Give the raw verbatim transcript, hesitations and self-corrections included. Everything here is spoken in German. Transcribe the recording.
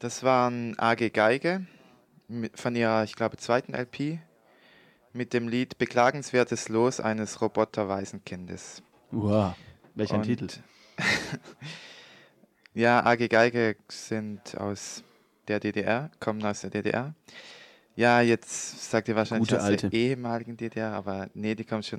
Das waren A G Geige mit, von ihrer, ich glaube, zweiten L P mit dem Lied Beklagenswertes Los eines Roboter-Waisenkindes. Wow, welch ein Titel. Und ja, A G Geige sind aus der D D R, kommen aus der D D R. Ja, jetzt sagt ihr wahrscheinlich Gute aus der alte. ehemaligen D D R, aber nee, die kommen schon